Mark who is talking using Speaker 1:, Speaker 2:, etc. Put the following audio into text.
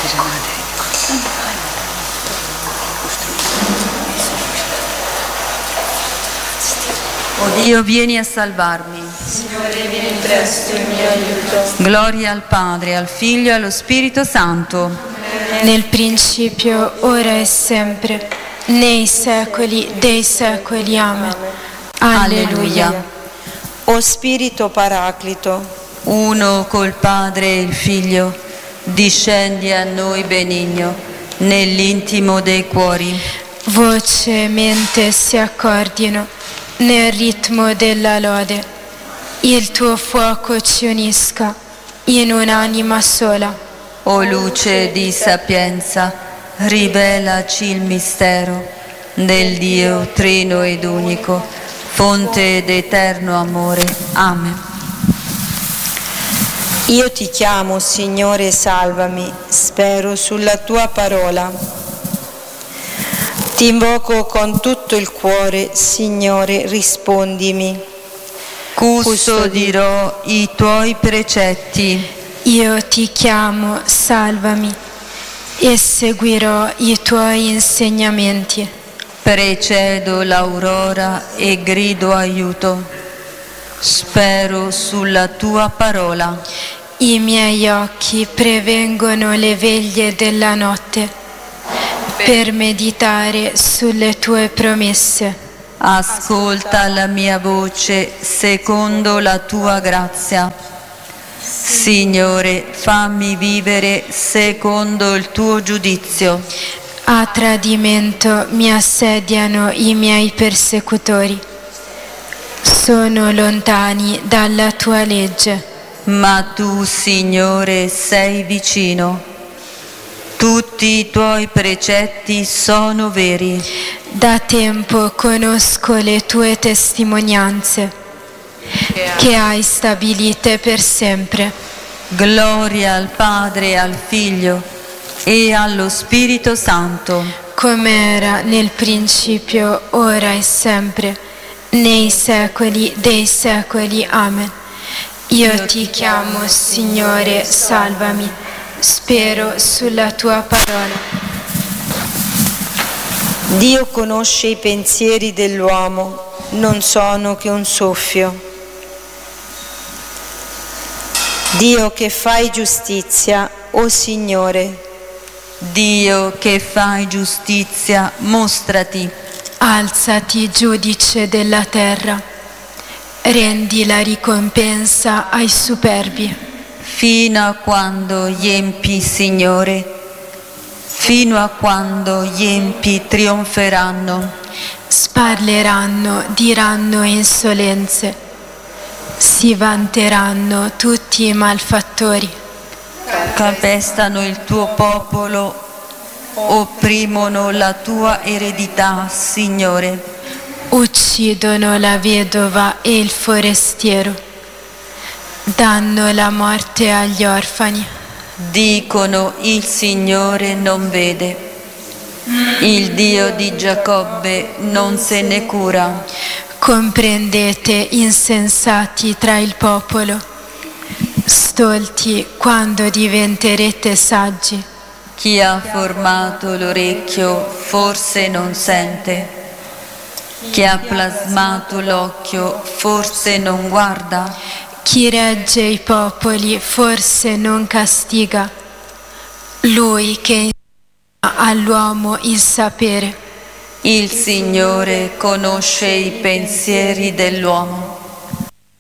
Speaker 1: O Dio, vieni a salvarmi.
Speaker 2: Signore, vieni presto in mio aiuto.
Speaker 1: Gloria al Padre, al Figlio e allo Spirito Santo.
Speaker 2: Nel principio, ora e sempre, nei secoli dei secoli. Amen. Alleluia.
Speaker 3: O Spirito Paraclito,
Speaker 1: uno col Padre e il Figlio, discendi a noi benigno, nell'intimo dei cuori.
Speaker 2: Voce e mente si accordino nel ritmo della lode. Il tuo fuoco ci unisca in un'anima sola.
Speaker 1: O luce di sapienza, rivelaci il mistero del Dio trino ed unico, fonte d'eterno amore. Amen.
Speaker 3: io ti chiamo, Signore, salvami, spero sulla tua parola. Ti invoco con tutto il cuore, Signore, rispondimi.
Speaker 1: Custodirò i tuoi precetti.
Speaker 2: Io ti chiamo, salvami, e seguirò i tuoi insegnamenti.
Speaker 1: Precedo l'aurora e grido aiuto. Spero sulla tua parola.
Speaker 2: I miei occhi prevengono le veglie della notte per meditare sulle tue promesse.
Speaker 1: Ascolta la mia voce secondo la tua grazia. Signore, fammi vivere secondo il tuo giudizio.
Speaker 2: A tradimento mi assediano i miei persecutori. Sono lontani dalla tua legge.
Speaker 1: Ma tu, Signore, sei vicino. Tutti i tuoi precetti sono veri.
Speaker 2: Da tempo conosco le tue testimonianze, che hai stabilite per sempre.
Speaker 1: Gloria al Padre, al Figlio e allo Spirito Santo.
Speaker 2: Come era nel principio, ora e sempre, nei secoli dei secoli. Amen. Io ti chiamo, Signore, salvami, spero sulla tua parola.
Speaker 3: Dio conosce i pensieri dell'uomo, non sono che un soffio. Dio che fai giustizia, o Signore.
Speaker 1: Dio che fai giustizia, mostrati.
Speaker 2: Alzati, giudice della terra, rendi la ricompensa ai superbi.
Speaker 1: Fino a quando gli empi, Signore, fino a quando gli empi trionferanno.
Speaker 2: Sparleranno, diranno insolenze, si vanteranno tutti i malfattori.
Speaker 1: Calpestano il tuo popolo, opprimono la tua eredità, Signore.
Speaker 2: Uccidono la vedova e il forestiero, danno la morte agli orfani.
Speaker 1: Dicono: il Signore non vede, il Dio di Giacobbe non se ne cura.
Speaker 2: Comprendete, insensati tra il popolo, stolti quando diventerete saggi.
Speaker 1: Chi ha formato l'orecchio forse non sente, chi ha plasmato l'occhio forse non guarda.
Speaker 2: Chi regge i popoli forse non castiga, lui che insegna all'uomo il sapere.
Speaker 1: Il Signore conosce i pensieri dell'uomo,